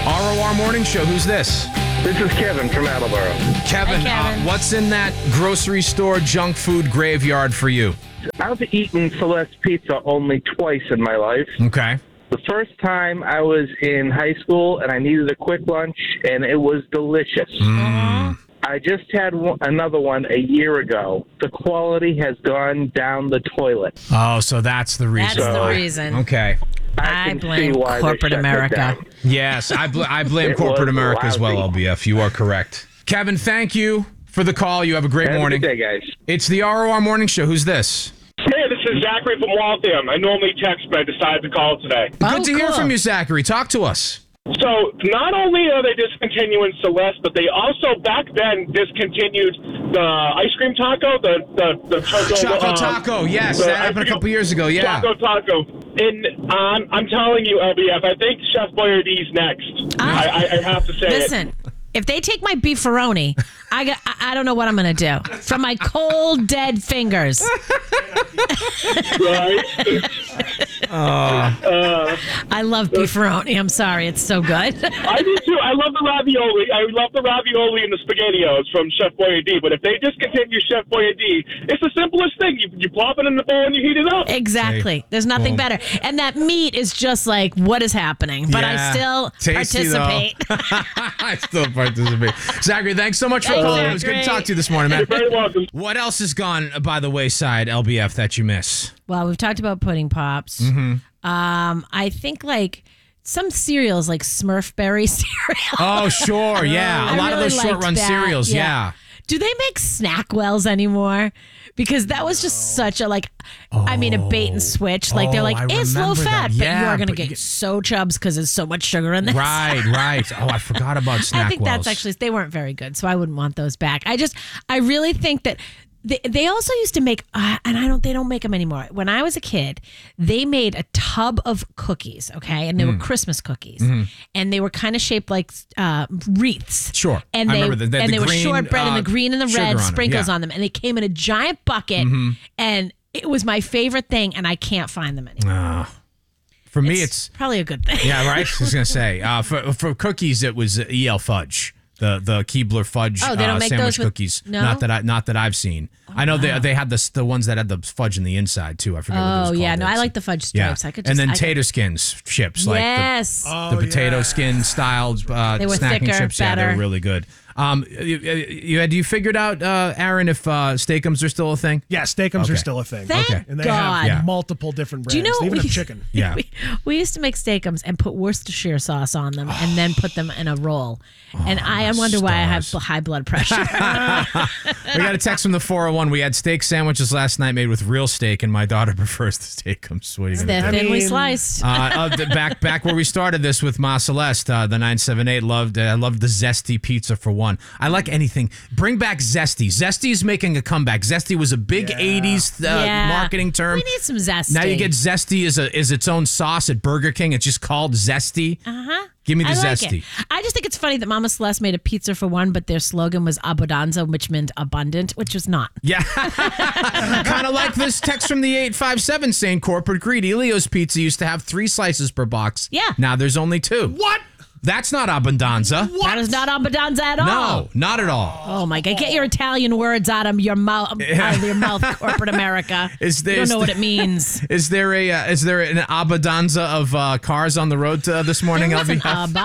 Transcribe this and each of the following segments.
ROR Morning Show. Who's this? This is Kevin from Attleboro. Kevin, Hi, Kevin. what's in that grocery store junk food graveyard for you? I've eaten Celeste Pizza only twice in my life. Okay. The first time I was in high school and I needed a quick lunch, and it was delicious. I just had another one a year ago. The quality has gone down the toilet. Oh, so that's the reason. That's the why. reason. Okay. I can blame see why they corporate shut it America. down. Yes, I blame It corporate was America as well, lousy. LBF. You are correct. Kevin, thank you for the call. You have a great Have morning. a good day, guys. It's the ROR Morning Show. Who's this? Hey, this is Zachary from Waltham. I normally text, but I decided to call today. Good to hear cool. from you, Zachary. Talk to us. So, not only are they discontinuing Celeste, but they also back then discontinued the ice cream taco, the Choco Taco. Yes, that happened a couple years ago. Yeah. Choco Taco. And I'm telling you, LBF, I think Chef Boyardee's next. I have to say Listen, if they take my beefaroni, I don't know what I'm going to do. From my cold, dead fingers. it. Right? I love beefaroni. I'm sorry. It's so good. I do too. I love the ravioli. I love the ravioli and the SpaghettiOs from Chef Boyardee. But if they discontinue Chef Boyardee, it's the simplest thing. You plop it in the bowl and you heat it up. Exactly. There's nothing Boom. better. And that meat is just like, what is happening? But I Yeah. still Tasty, though. participate. I still participate. Zachary, thanks so much for Thanks, calling. It was good to Zachary. talk to you this morning, man. You're very welcome. What else has gone by the wayside, LBF, that you miss? Well, we've talked about pudding pops. Mm-hmm. I think like some cereals, like Smurfberry cereal. Oh, sure. Yeah. I A lot of really those short liked run that. cereals. Yeah. Do they make Snackwells anymore? Because that was just such a a bait and switch. Like they're like, I it's low remember fat, that. but Yeah, you are going to but get so chubs because there's so much sugar in this. Right. Oh, I forgot about Snackwells. I think that's actually, they weren't very good, so I wouldn't want those back. I really think that they also used to make, they don't make them anymore. When I was a kid, they made a tub of cookies, okay? And they were Christmas cookies. And they were kind of shaped like wreaths. Sure. And I they, remember the and they were green, shortbread and the green and the sugar red on 'em, sprinkles yeah. on them. And they came in a giant bucket. And it was my favorite thing, and I can't find them anymore. For me, it's probably a good thing. yeah, right. I was gonna say for cookies, it was EL Fudge, the Keebler Fudge Oh, they don't make sandwich those with- cookies. No? Not that I've seen. I know they had the ones that had the fudge in the inside too. I forget what it was Oh, called. yeah. No, I It's- like the fudge yeah. stripes. I could and just, then I could- tater skins chips, Yes. like the potato skin styled They were snacking thicker, chips. Yeah, they were better. really good. You figured out, Aaron, if Steakums are still a thing? Yeah, Steakums Okay. are still a thing. Thank And they God. have Yeah. multiple different brands. Do you know they even we- have chicken. Yeah. We used to make steakums and put Worcestershire sauce on them and then put them in a roll. And I wonder why I have stars. high blood pressure. We got a text from the 401. We had steak sandwiches last night made with real steak, and my daughter prefers the Steakums. What are you gonna They're do? thinly mean- sliced. Back where we started this with Ma Celeste, the 978 loved the Zesty pizza for one. I like anything. Bring back Zesty. Zesty is making a comeback. Zesty was a big 80s Yeah. marketing term. We need some zesty. Now you get Zesty as its own sauce at Burger King. It's just called Zesty. Uh-huh. Give me the I like Zesty. it. I just think it's funny that Mama Celeste made a pizza for one, but their slogan was Abundanza, which meant abundant, which was not. Yeah. Kind of like this text from the 857 saying corporate greed. Elio's Pizza used to have 3 slices per box. Yeah. Now there's only 2. What? That's not Abundanza. That is not Abundanza at all. No, not at all. Oh my God! Get your Italian words out of your mouth, corporate America. You don't know what it means. Is there an Abundanza of cars on the road this morning, LB?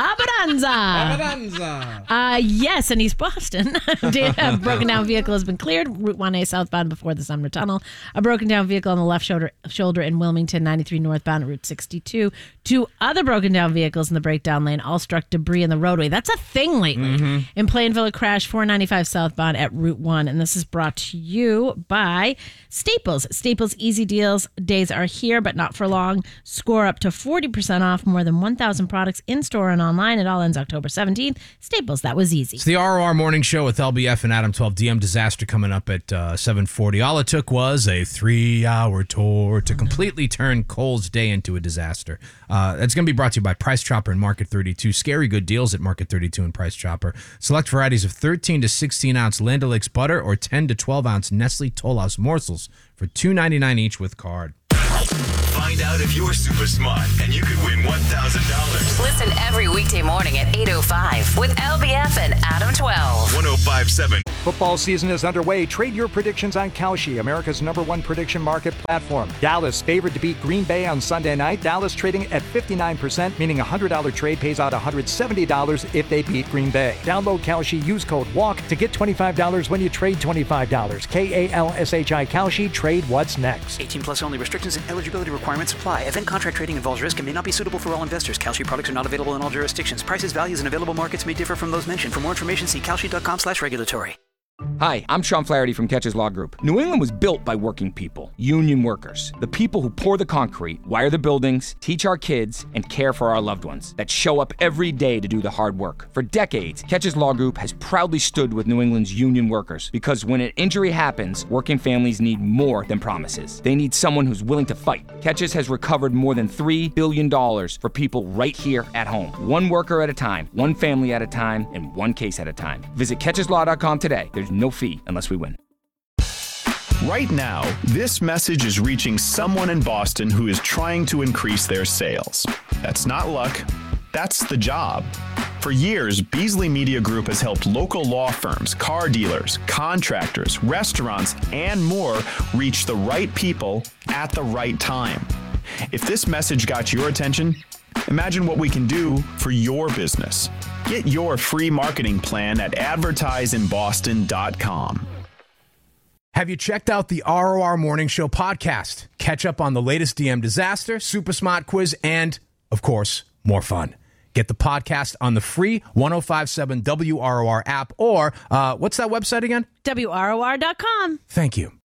Abundanza. Yes, in East Boston. A broken down vehicle has been cleared. Route 1A southbound before the Sumner Tunnel. A broken down vehicle on the left shoulder in Wilmington, 93 northbound at Route 62. 2 other broken down vehicles in the breakdown lane all struck debris in the roadway. That's a thing lately. In Plainville, a crash 495 southbound at Route 1. And this is brought to you by Staples. Staples Easy Deals days are here, but not for long. Score up to 40% off more than 1,000 products in store and online. It all ends October 17th. Staples, that was easy. It's the ROR Morning Show with LBF and Adam 12. DM disaster coming up at 7:40. All it took was a 3-hour tour to completely turn Cole's day into a disaster. It's going to be brought to you by Price Chopper and Market 32. Scary good deals at Market 32 and Price Chopper. Select varieties of 13 to 16 ounce Land O'Lakes butter or 10 to 12 ounce Nestle Toll House morsels for $2.99 each with card. Find out if you're super smart and you could win $1,000. Listen every weekday morning at 8:05 with LBF and Adam 12. 105.7. Football season is underway. Trade your predictions on Kalshi, America's #1 prediction market platform. Dallas favored to beat Green Bay on Sunday night. Dallas trading at 59%, meaning a $100 trade pays out $170 if they beat Green Bay. Download Kalshi, use code WALK to get $25 when you trade $25. KALSHI Kalshi, trade what's next. 18 plus only. Restrictions and eligibility requirements apply. Event contract trading involves risk and may not be suitable for all investors. Kalshi products are not available in all jurisdictions. Prices, values, and available markets may differ from those mentioned. For more information, see kalshi.com/regulatory. Hi, I'm Sean Flaherty from Catches Law Group. New England was built by working people, union workers, the people who pour the concrete, wire the buildings, teach our kids, and care for our loved ones, that show up every day to do the hard work. For decades, Catches Law Group has proudly stood with New England's union workers because when an injury happens, working families need more than promises. They need someone who's willing to fight. Catches has recovered more than $3 billion for people right here at home. One worker at a time, one family at a time, and one case at a time. Visit catcheslaw.com today. There's no fee unless we win. Right now, this message is reaching someone in Boston who is trying to increase their sales. That's not luck. That's the job. For years, Beasley Media Group has helped local law firms, car dealers, contractors, restaurants, and more reach the right people at the right time. If this message got your attention, imagine what we can do for your business. Get your free marketing plan at advertiseinboston.com. Have you checked out the ROR Morning Show podcast? Catch up on the latest DM disaster, Super Smart Quiz, and, of course, more fun. Get the podcast on the free 105.7 WROR app or, what's that website again? WROR.com. Thank you.